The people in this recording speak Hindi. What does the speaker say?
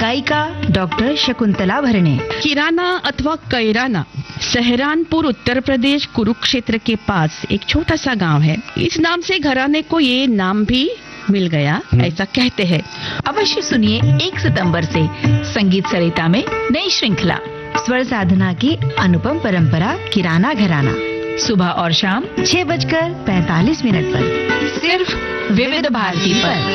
गायिका डॉक्टर शकुंतला भरणे। किराना अथवा कैराना सहरानपुर उत्तर प्रदेश कुरुक्षेत्र के पास एक छोटा सा गांव है। इस नाम से घराने को ये नाम भी मिल गया, ऐसा कहते हैं। अवश्य सुनिए 1 सितंबर से संगीत सरिता में नई श्रृंखला स्वर साधना की अनुपम परंपरा किराना घराना, सुबह और शाम 6:45 पर, सिर्फ विविध भारती पर।